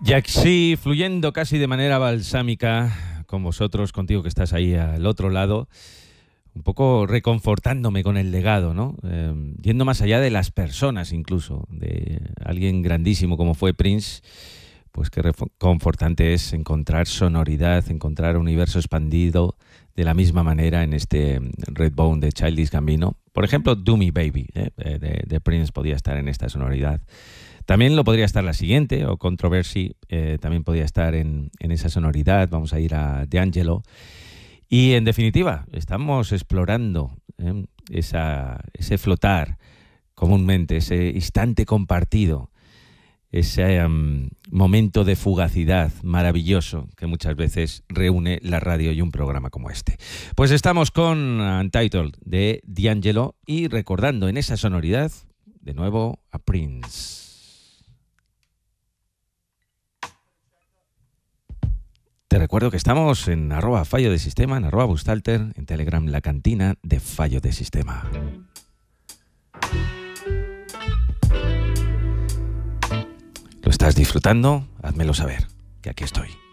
Y así, fluyendo casi de manera balsámica con vosotros, contigo que estás ahí al otro lado, un poco reconfortándome con el legado, ¿no? Yendo más allá de las personas incluso, de alguien grandísimo como fue Prince, pues qué reconfortante es encontrar sonoridad, encontrar universo expandido de la misma manera en este Redbone de Childish Gambino. Por ejemplo, Do Me Baby, de Prince podía estar en esta sonoridad. También lo podría estar la siguiente, o Controversy, también podría estar en esa sonoridad. Vamos a ir a D'Angelo. Y en definitiva, estamos explorando ese flotar comúnmente, ese instante compartido, ese momento de fugacidad maravilloso que muchas veces reúne la radio y un programa como este. Pues estamos con Untitled de D'Angelo y recordando en esa sonoridad de nuevo a Prince. Te recuerdo que estamos en @fallo de sistema, en @bustalter, en Telegram, la cantina de Fallo de Sistema. ¿Lo estás disfrutando? Házmelo saber, que aquí estoy.